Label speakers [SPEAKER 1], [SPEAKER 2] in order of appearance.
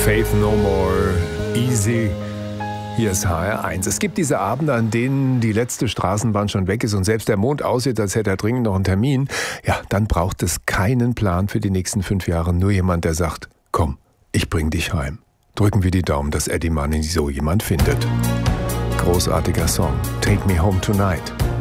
[SPEAKER 1] Faith No More, Easy. Hier ist HR1. Es gibt diese Abende, an denen die letzte Straßenbahn schon weg ist und selbst der Mond aussieht, als hätte er dringend noch einen Termin. Ja, dann braucht es keinen Plan für die nächsten 5 Jahre. Nur jemand, der sagt, komm, ich bring dich heim. Drücken wir die Daumen, dass Eddie Money so jemand findet. Großartiger Song. Take Me Home Tonight.